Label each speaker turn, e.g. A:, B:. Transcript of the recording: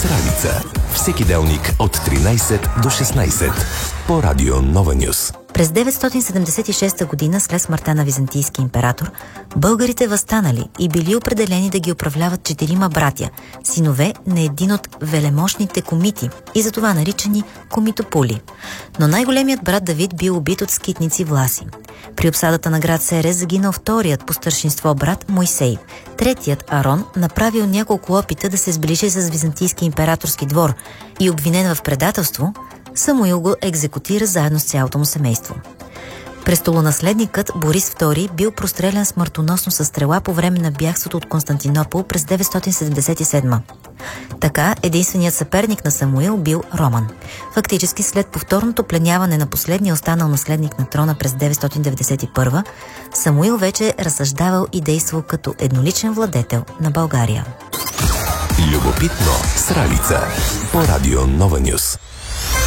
A: с Ралица. Всеки делник от 13 до 16 по Радио Нова Нюс.
B: През 976 година, след смъртта на византийски император, българите въстанали и били определени да ги управляват 4 братя, синове на един от велемощните комити и затова наричани комитополи. Но най-големият брат Давид бил убит от скитници власи. При обсадата на град Серес загинал вторият по старшинство брат Мойсей. Третият, Арон, направил няколко опита да се сближи с византийски императорски двор и обвинен в предателство, Самуил го екзекутира заедно с цялото му семейство. Престолонаследникът Борис II бил прострелян смъртоносно със стрела по време на бягството от Константинопол през 977. Така, единственият съперник на Самуил бил Роман. Фактически, след повторното пленяване на последния останал наследник на трона през 991, Самуил вече разсъждавал и действал като едноличен владетел на България.
A: Любопитно с Ралица по Радио Нова Нюс.